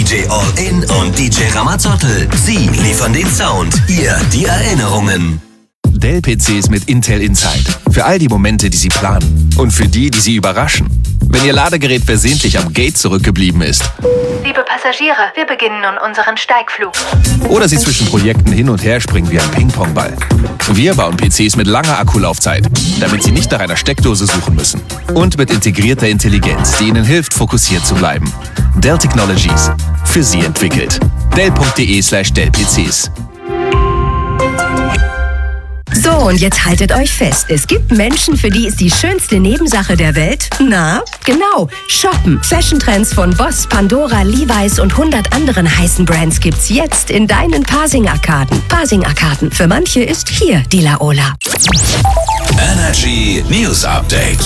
DJ All In und DJ Ramazottel. Sie liefern den Sound, ihr die Erinnerungen. Dell-PCs mit Intel Inside. Für all die Momente, die Sie planen. Und für die Sie überraschen. Wenn Ihr Ladegerät versehentlich am Gate zurückgeblieben ist. Liebe Passagiere, wir beginnen nun unseren Steigflug. Oder Sie zwischen Projekten hin und her springen wie ein Ping-Pong-Ball. Wir bauen PCs mit langer Akkulaufzeit, damit Sie nicht nach einer Steckdose suchen müssen. Und mit integrierter Intelligenz, die Ihnen hilft, fokussiert zu bleiben. Dell Technologies. Für Sie entwickelt. Dell.de/Dell-PCs. So, und jetzt haltet euch fest. Es gibt Menschen, für die ist die schönste Nebensache der Welt, na, genau, shoppen. Fashion-Trends von Boss, Pandora, Levi's und 100 anderen heißen Brands gibt's jetzt in deinen Pasing-Arkaden. Pasing-Arkaden. Für manche ist hier die Laola. Energy News Update.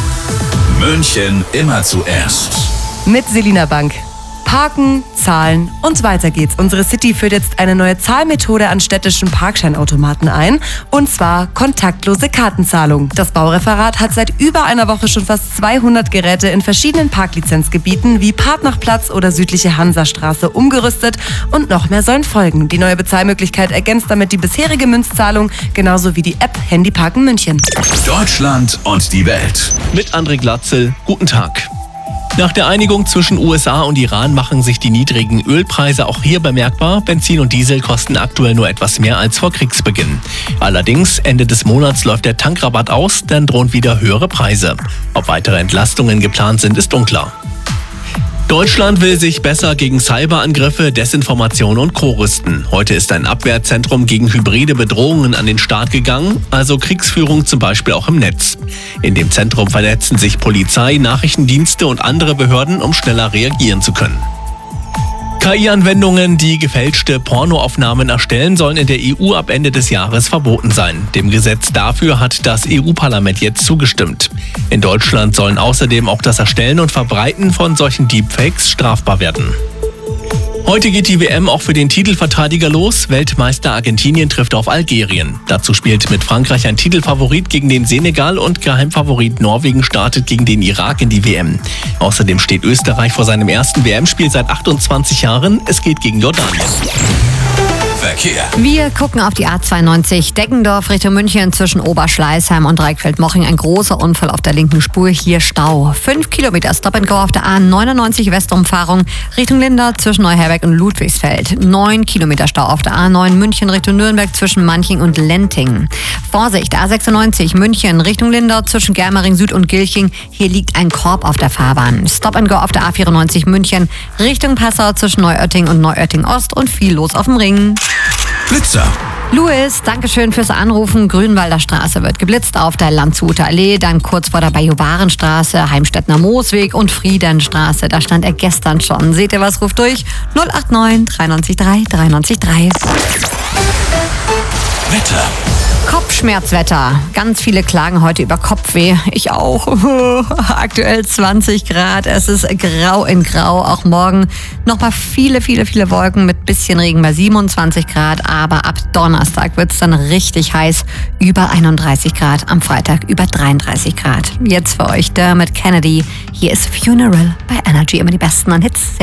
München immer zuerst. Mit Selina Bank. Parken, Zahlen und weiter geht's. Unsere City führt jetzt eine neue Zahlmethode an städtischen Parkscheinautomaten ein, und zwar kontaktlose Kartenzahlung. Das Baureferat hat seit über einer Woche schon fast 200 Geräte in verschiedenen Parklizenzgebieten wie Partnachplatz oder südliche Hansastraße umgerüstet und noch mehr sollen folgen. Die neue Bezahlmöglichkeit ergänzt damit die bisherige Münzzahlung, genauso wie die App Handyparken München. Deutschland und die Welt. Mit André Glatzel, guten Tag. Nach der Einigung zwischen USA und Iran machen sich die niedrigen Ölpreise auch hier bemerkbar. Benzin und Diesel kosten aktuell nur etwas mehr als vor Kriegsbeginn. Allerdings, Ende des Monats läuft der Tankrabatt aus, dann drohen wieder höhere Preise. Ob weitere Entlastungen geplant sind, ist unklar. Deutschland will sich besser gegen Cyberangriffe, Desinformation und Co. rüsten. Heute ist ein Abwehrzentrum gegen hybride Bedrohungen an den Start gegangen, also Kriegsführung zum Beispiel auch im Netz. In dem Zentrum vernetzen sich Polizei, Nachrichtendienste und andere Behörden, um schneller reagieren zu können. KI-Anwendungen, die gefälschte Pornoaufnahmen erstellen, sollen in der EU ab Ende des Jahres verboten sein. Dem Gesetz dafür hat das EU-Parlament jetzt zugestimmt. In Deutschland sollen außerdem auch das Erstellen und Verbreiten von solchen Deepfakes strafbar werden. Heute geht die WM auch für den Titelverteidiger los. Weltmeister Argentinien trifft auf Algerien. Dazu spielt mit Frankreich ein Titelfavorit gegen den Senegal und Geheimfavorit Norwegen startet gegen den Irak in die WM. Außerdem steht Österreich vor seinem ersten WM-Spiel seit 28 Jahren. Es geht gegen Jordanien. Verkehr. Wir gucken auf die A92 Deggendorf Richtung München zwischen Oberschleißheim und Reichfeld-Moching. Ein großer Unfall auf der linken Spur, hier Stau. 5 Kilometer Stop and Go auf der A99 Westumfahrung Richtung Lindau zwischen Neuherberg und Ludwigsfeld. 9 Kilometer Stau auf der A9 München Richtung Nürnberg zwischen Manching und Lenting. Vorsicht, A96 München Richtung Lindau zwischen Germering Süd und Gilching. Hier liegt ein Korb auf der Fahrbahn. Stop and Go auf der A94 München Richtung Passau zwischen Neuötting und Neuötting Ost und viel los auf dem Ring. Blitzer. Louis, Dankeschön fürs Anrufen. Grünwalder Straße wird geblitzt auf der Landshuter Allee, dann kurz vor der Bajuwarenstraße, Heimstettner Moosweg und Friedenstraße. Da stand er gestern schon. Seht ihr was? Ruft durch 089 93 3 93 3. Wetter. Kopfschmerzwetter. Ganz viele klagen heute über Kopfweh. Ich auch. Aktuell 20 Grad. Es ist grau in grau. Auch morgen nochmal viele Wolken mit bisschen Regen bei 27 Grad. Aber ab Donnerstag wird es dann richtig heiß. Über 31 Grad. Am Freitag über 33 Grad. Jetzt für euch Dermot Kennedy. Hier ist Funeral bei Energy. Immer die besten an Hits.